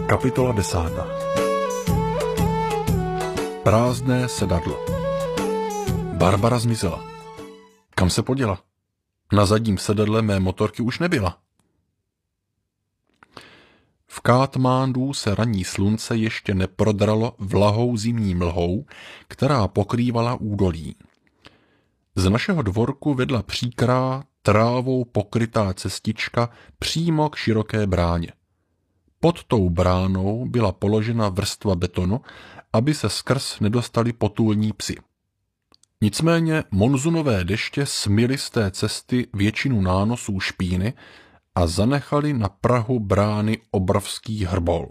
Kapitola 10. Prázdné sedadlo. Barbara zmizela. Kam se poděla? Na zadním sedadle mé motorky už nebyla. V Katmandu se ranní slunce ještě neprodralo vlahou zimní mlhou, která pokrývala údolí. Z našeho dvorku vedla příkrá, trávou pokrytá cestička přímo k široké bráně. Pod tou bránou byla položena vrstva betonu, aby se skrz nedostali potulní psi. Nicméně monzunové deště smily z té cesty většinu nánosů špíny a zanechali na prahu brány obrovský hrbol.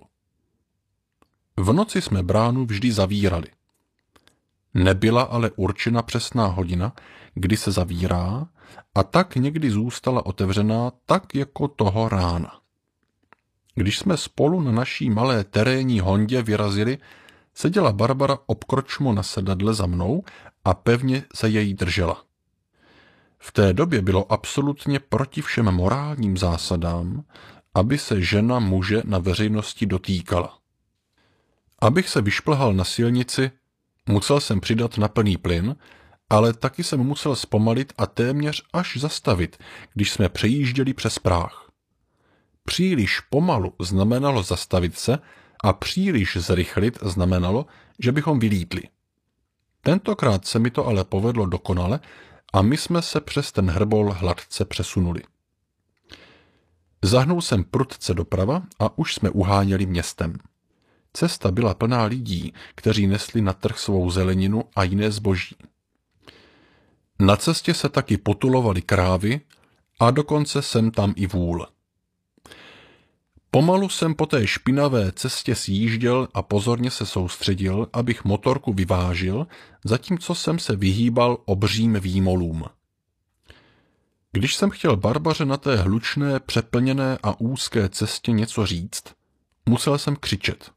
V noci jsme bránu vždy zavírali. Nebyla ale určena přesná hodina, kdy se zavírá, a tak někdy zůstala otevřená tak jako toho rána. Když jsme spolu na naší malé terénní hondě vyrazili, seděla Barbara obkročmo na sedadle za mnou a pevně se jej držela. V té době bylo absolutně proti všem morálním zásadám, aby se žena muže na veřejnosti dotýkala. Abych se vyšplhal na silnici, musel jsem přidat na plný plyn, ale taky jsem musel zpomalit a téměř až zastavit, když jsme přejížděli přes práh. Příliš pomalu znamenalo zastavit se a příliš zrychlit znamenalo, že bychom vylítli. Tentokrát se mi to ale povedlo dokonale a my jsme se přes ten hrbol hladce přesunuli. Zahnul jsem prudce doprava a už jsme uháněli městem. Cesta byla plná lidí, kteří nesli na trh svou zeleninu a jiné zboží. Na cestě se taky potulovaly krávy a dokonce sem tam i vůl. Pomalu jsem po té špinavé cestě sjížděl a pozorně se soustředil, abych motorku vyvážil, zatímco jsem se vyhýbal obřím výmolům. Když jsem chtěl Barbaře na té hlučné, přeplněné a úzké cestě něco říct, musel jsem křičet.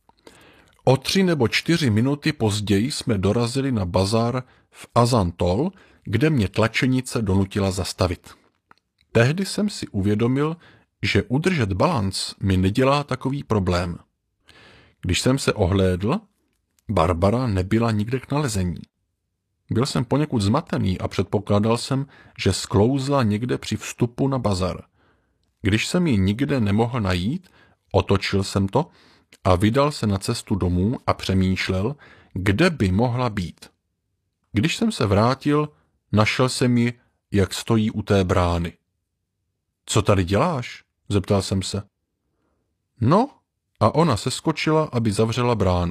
O 3 nebo 4 minuty později jsme dorazili na bazar v Azantol, kde mě tlačenice donutila zastavit. Tehdy jsem si uvědomil, že udržet balanc mi nedělá takový problém. Když jsem se ohlédl, Barbara nebyla nikde k nalezení. Byl jsem poněkud zmatený a předpokládal jsem, že sklouzla někde při vstupu na bazar. Když jsem ji nikde nemohl najít, otočil jsem to a vydal se na cestu domů a přemýšlel, kde by mohla být. Když jsem se vrátil, našel jsem ji, jak stojí u té brány. Co tady děláš? Zeptal jsem se. No, a ona seskočila, aby zavřela bránu.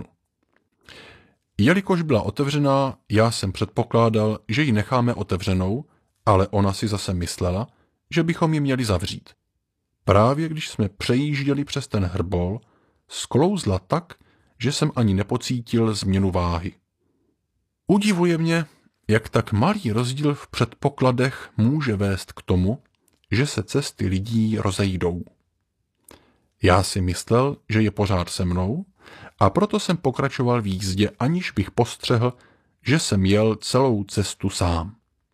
Jelikož byla otevřená, já jsem předpokládal, že ji necháme otevřenou, ale ona si zase myslela, že bychom ji měli zavřít. Právě když jsme přejížděli přes ten hrbol, sklouzla tak, že jsem ani nepocítil změnu váhy. Udivuje mě, jak tak malý rozdíl v předpokladech může vést k tomu, že se cesty lidí rozejdou. Já si myslel, že je pořád se mnou, a proto jsem pokračoval v jízdě, aniž bych postřehl, že jsem jel celou cestu sám.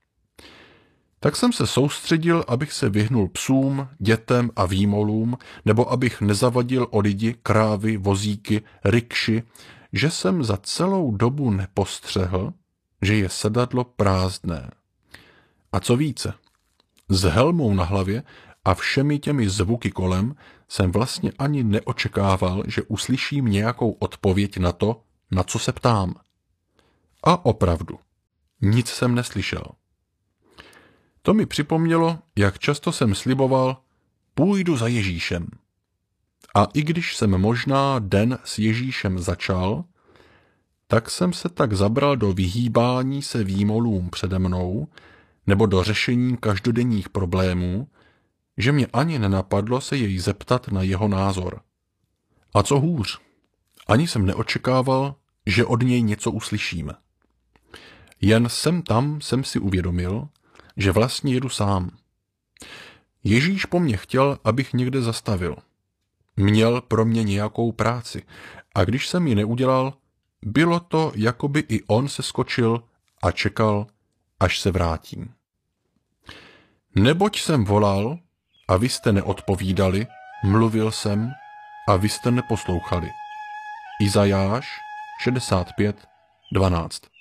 Tak jsem se soustředil, abych se vyhnul psům, dětem a výmolům, nebo abych nezavadil o lidi, krávy, vozíky, rikši, že jsem za celou dobu nepostřehl, že je sedadlo prázdné. A co více, s helmou na hlavě a všemi těmi zvuky kolem jsem vlastně ani neočekával, že uslyším nějakou odpověď na to, na co se ptám. A opravdu, nic jsem neslyšel. To mi připomnělo, jak často jsem sliboval, půjdu za Ježíšem. A i když jsem možná den s Ježíšem začal, tak jsem se tak zabral do vyhýbání se výmolům přede mnou nebo do řešení každodenních problémů, že mě ani nenapadlo se jej zeptat na jeho názor. A co hůř, ani jsem neočekával, že od něj něco uslyšíme. Jen sem tam jsem si uvědomil, že vlastně jedu sám. Ježíš po mně chtěl, abych někde zastavil. Měl pro mě nějakou práci a když jsem ji neudělal, bylo to, jako by i on se skočil a čekal, až se vrátím. Neboť jsem volal a vy jste neodpovídali, mluvil jsem, a vy jste neposlouchali. Izajáš 65:12.